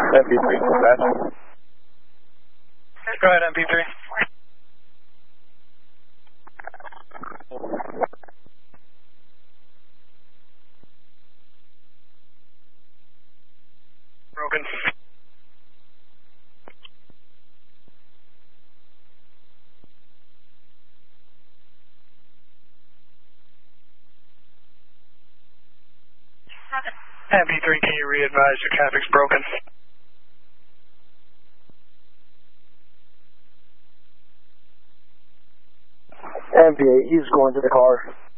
MP3, dispatch. Go ahead, MP3. Broken. MP3, can you re-advise your traffic's broken? MP8, he's going to the car.